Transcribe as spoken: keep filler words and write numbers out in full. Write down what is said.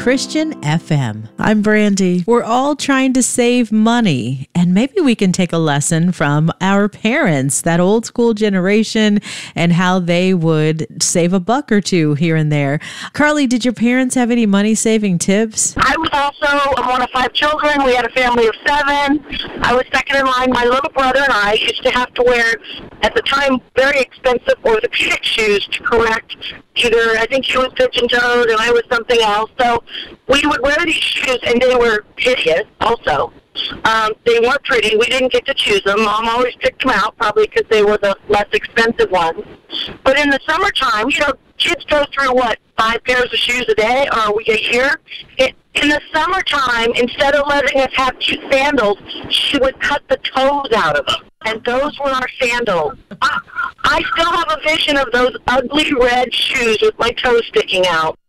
Christian F M. I'm Brandy. We're all trying to save money, and maybe we can take a lesson from our parents, that old school generation, and how they would save a buck or two here and there. Carly, did your parents have any money-saving tips? I was also I'm one of five children. We had a family of seven. I was second in line. My little brother and I used to have to wear, at the time, very expensive orthopedic shoes to correct either, I think she was pigeon-toed and I was something else. So we would wear these shoes, and they were hideous also. Um, they weren't pretty. We didn't get to choose them. Mom always picked them out, probably because they were the less expensive ones. But in the summertime, you know, kids go through, what, five pairs of shoes a day or a week, a year? It, in the summertime, instead of letting us have cute sandals, she would cut the toes out of them. And those were our sandals. I, I still have a vision of those ugly red shoes with my toes sticking out.